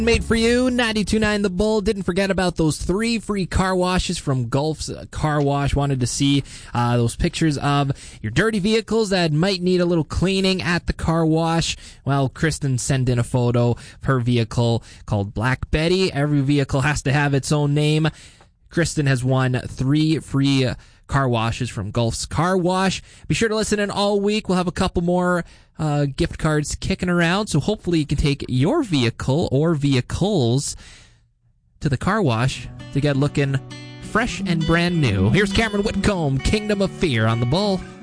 Made for you, 92.9 The Bull. Didn't forget about those 3 free car washes from Gulf's Car Wash. Wanted to see those pictures of your dirty vehicles that might need a little cleaning at the car wash. Well, Kristen sent in a photo of her vehicle called Black Betty. Every vehicle has to have its own name. Kristen has won 3 free car washes from Gulf's Car Wash. Be sure to listen in all week. We'll have a couple more gift cards kicking around, so hopefully you can take your vehicle or vehicles to the car wash to get looking fresh and brand new. Here's Cameron Whitcomb, Kingdom of Fear on The Bull.